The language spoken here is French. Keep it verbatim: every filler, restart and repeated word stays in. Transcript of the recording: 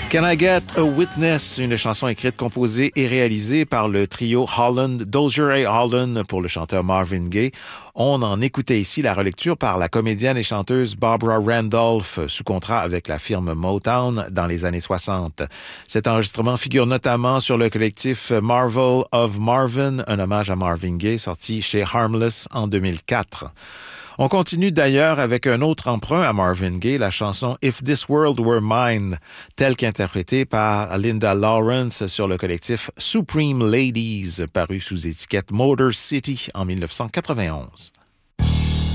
Can I Get a Witness, une chanson écrite, composée et réalisée par le trio Holland, Dozier et Holland pour le chanteur Marvin Gaye. On en écoutait ici la relecture par la comédienne et chanteuse Barbara Randolph, sous contrat avec la firme Motown dans les années soixante. Cet enregistrement figure notamment sur le collectif Marvel of Marvin, un hommage à Marvin Gaye, sorti chez Harmless en deux mille quatre. On continue d'ailleurs avec un autre emprunt à Marvin Gaye, la chanson If This World Were Mine, telle qu'interprétée par Linda Lawrence sur le collectif Supreme Ladies, paru sous étiquette Motor City en dix-neuf cent quatre-vingt-onze.